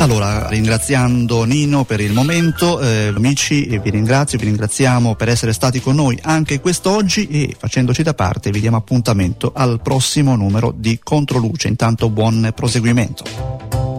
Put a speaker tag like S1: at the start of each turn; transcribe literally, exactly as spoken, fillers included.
S1: Allora, ringraziando Nino per il momento, eh, amici, vi ringrazio, vi ringraziamo per essere stati con noi anche quest'oggi e facendoci da parte vi diamo appuntamento al prossimo numero di Controluce. Intanto buon proseguimento.